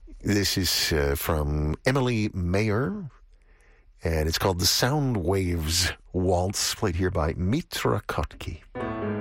This is from Emily Mayer, and it's called the Sound Waves Waltz, played here by Mitra Kotke.